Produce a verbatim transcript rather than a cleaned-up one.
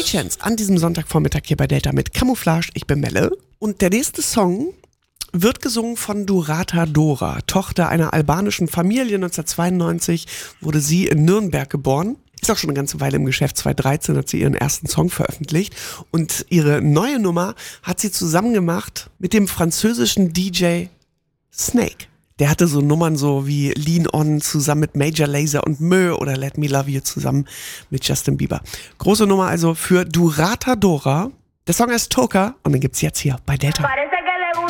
Chance an diesem Sonntagvormittag hier bei Delta mit Camouflage. Ich bin Melle. Und der nächste Song wird gesungen von Durata Dora, Tochter einer albanischen Familie. neunzehnhundertzweiundneunzig wurde sie in Nürnberg geboren. Ist auch schon eine ganze Weile im Geschäft. zweitausenddreizehn hat sie ihren ersten Song veröffentlicht. Und ihre neue Nummer hat sie zusammen gemacht mit dem französischen D J Snake. Der hatte so Nummern so wie Lean On zusammen mit Major Lazer und Mö oder Let Me Love You zusammen mit Justin Bieber. Große Nummer also für Durata Dora. Der Song heißt Toka und den gibt's jetzt hier bei Delta.